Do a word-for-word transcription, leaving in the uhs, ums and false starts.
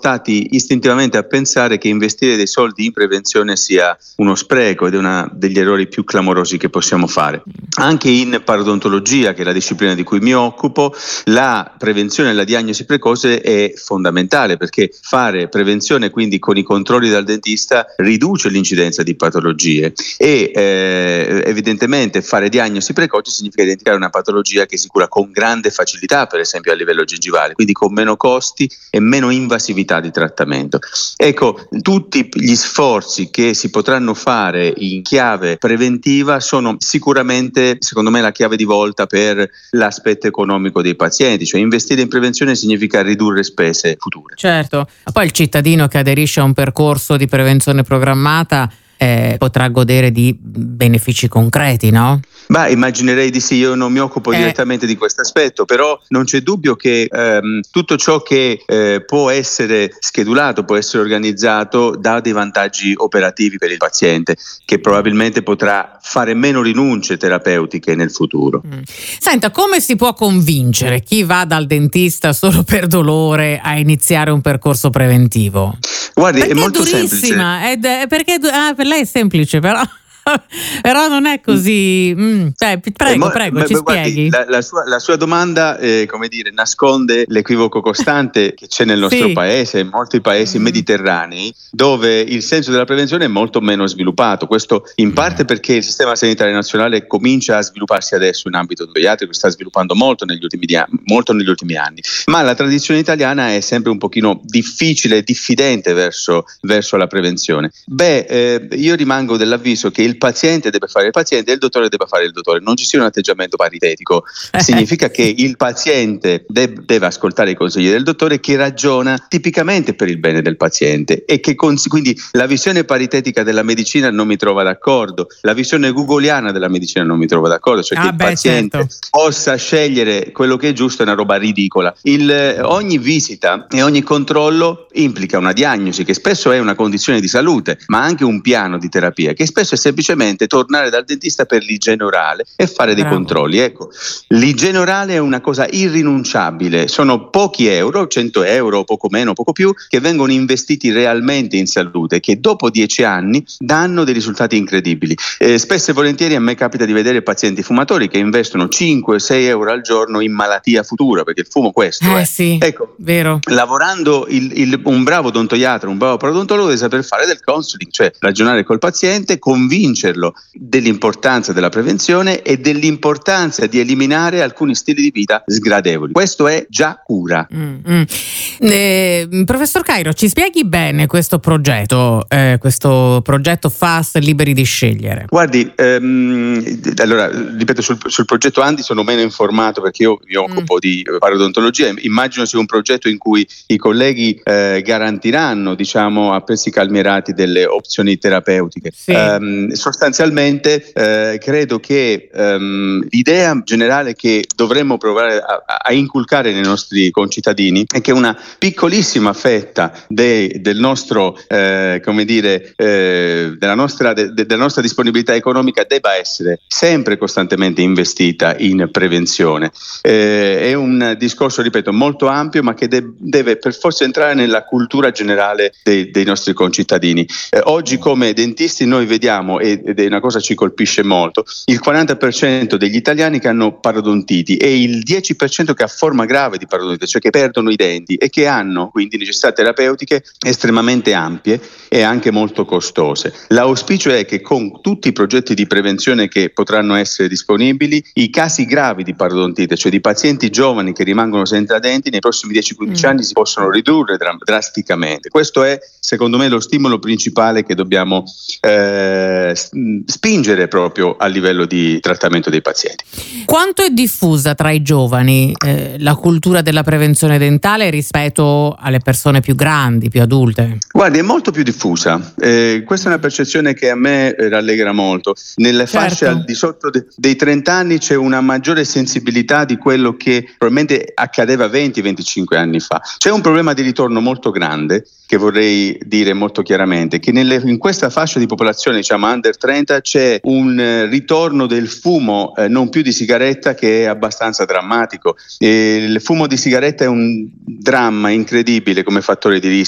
portati istintivamente a pensare che investire dei soldi in prevenzione sia uno spreco ed è uno degli errori più clamorosi che possiamo fare. Anche in parodontologia, che è la disciplina di cui mi occupo, la prevenzione e la diagnosi precoce è fondamentale, perché fare prevenzione quindi con i controlli dal dentista riduce l'incidenza di patologie e eh, evidentemente fare diagnosi precoce significa identificare una patologia che si cura con grande facilità, per esempio a livello gengivale, quindi con meno costi e meno invasività di trattamento. Ecco, tutti gli sforzi che si potranno fare in chiave preventiva sono sicuramente, secondo me, la chiave di volta per l'aspetto economico dei pazienti, cioè investire in prevenzione significa ridurre spese future. Certo, ma poi il cittadino che aderisce a un percorso di prevenzione programmata eh, potrà godere di benefici concreti, no? Ma immaginerei di sì, io non mi occupo eh. direttamente di questo aspetto, però non c'è dubbio che ehm, tutto ciò che eh, può essere schedulato, può essere organizzato, dà dei vantaggi operativi per il paziente, che probabilmente potrà fare meno rinunce terapeutiche nel futuro. Mm. Senta, come si può convincere chi va dal dentista solo per dolore a iniziare un percorso preventivo? Guardi, perché è molto è durissima, semplice. È, perché ah, per lei è semplice, però però non è così. Mm, cioè, prego, mo- prego, ma, ci ma guardi, spieghi. La, la, sua, la sua domanda, eh, come dire, nasconde l'equivoco costante che c'è nel nostro Sì. paese, in molti paesi mm. mediterranei, dove il senso della prevenzione è molto meno sviluppato. Questo in parte perché il sistema sanitario nazionale comincia a svilupparsi adesso in ambito pediatrico, sta sviluppando molto negli ultimi, dia- molto negli ultimi anni, ma la tradizione italiana è sempre un pochino difficile e diffidente verso, verso la prevenzione. Beh, eh, io rimango dell'avviso che il paziente deve fare il paziente e il dottore deve fare il dottore, non ci sia un atteggiamento paritetico. Significa che il paziente deb- deve ascoltare i consigli del dottore, che ragiona tipicamente per il bene del paziente, e che cons- quindi la visione paritetica della medicina non mi trova d'accordo, la visione googoliana della medicina non mi trova d'accordo, cioè ah, che il beh, paziente certo. possa scegliere quello che è giusto è una roba ridicola. Il, eh, ogni visita e ogni controllo implica una diagnosi, che spesso è una condizione di salute, ma anche un piano di terapia, che spesso è semplicemente tornare dal dentista per l'igiene orale e fare dei Bravo. controlli. Ecco, l'igiene orale è una cosa irrinunciabile, sono pochi euro, cento euro, poco meno, poco più, che vengono investiti realmente in salute, che dopo dieci anni danno dei risultati incredibili. Eh, spesso e volentieri a me capita di vedere pazienti fumatori che investono cinque sei euro al giorno in malattia futura, perché il fumo questo Eh è. sì, Ecco, vero. lavorando il, il, un bravo odontoiatra, un bravo parodontologo deve saper fare del counseling, cioè ragionare col paziente, convincerlo dell'importanza della prevenzione e dell'importanza di eliminare alcuni stili di vita sgradevoli. Questo è già cura. Mm-hmm. Eh, professor Cairo, ci spieghi bene questo progetto, eh, questo progetto Fast Liberi di Scegliere? Guardi, ehm, allora ripeto, sul, sul progetto Andi sono meno informato perché io mi occupo mm. di parodontologia. Immagino sia un progetto in cui i colleghi eh, garantiranno, diciamo, a prezzi calmierati delle opzioni terapeutiche. Sì. Um, sostanzialmente eh, credo che um, l'idea generale che dovremmo provare a, a inculcare nei nostri concittadini è che una piccolissima fetta de, del nostro, eh, come dire, eh, della nostra, de, de, della nostra disponibilità economica debba essere sempre costantemente investita in prevenzione. Eh, è un discorso, ripeto, molto ampio, ma che de, deve per forza entrare nella cultura generale dei, dei nostri concittadini. Eh, oggi come dentisti noi vediamo, ed è una cosa che ci colpisce molto, il quaranta per cento degli italiani che hanno parodontiti e il dieci per cento che ha forma grave di parodontite, cioè che perdono i denti e che hanno quindi necessità terapeutiche estremamente ampie e anche molto costose. L'auspicio è che con tutti i progetti di prevenzione che potranno essere disponibili, i casi gravi di parodontite, cioè di pazienti giovani che rimangono senza denti, nei prossimi dieci quindici mm. anni si possono ridurre dra- drasticamente. Questo è, secondo me, lo stimolo principale che dobbiamo eh, spingere proprio a livello di trattamento dei pazienti. Quanto è diffusa tra i giovani eh, la cultura della prevenzione dentale rispetto alle persone più grandi, più adulte? Guardi, è molto più diffusa. Eh, questa è una percezione che a me rallegra molto. Nelle certo. fasce al di sotto de- dei trenta anni c'è una maggiore sensibilità di quello che probabilmente accadeva venti venticinque anni fa. C'è un problema di ritorno molto grande che vorrei dire molto chiaramente, che nelle, in questa fascia di popolazione, diciamo under trenta, c'è un eh, ritorno del fumo eh, non più di sigaretta che è abbastanza drammatico. E il fumo di sigaretta è un dramma incredibile come fattore di rischio.